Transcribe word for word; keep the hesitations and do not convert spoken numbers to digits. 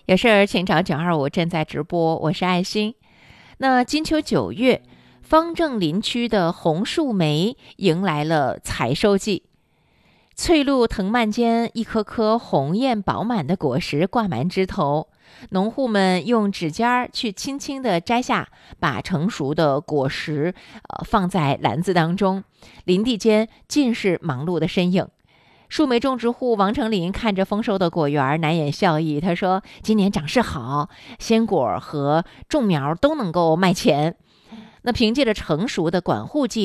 有事儿请找九二五，正在直播，我是爱心。那金秋九月，方正林区的红树梅迎来了采收季，翠露藤蔓间，一颗颗红艳饱满的果实挂满枝头，农户们用指尖去轻轻地摘下，把成熟的果实呃放在篮子当中，林地间尽是忙碌的身影。树莓种植户王成林看着丰收的果园，难掩笑意。他说：“今年长势好，鲜果和种苗都能够卖钱。”那凭借着成熟的管护技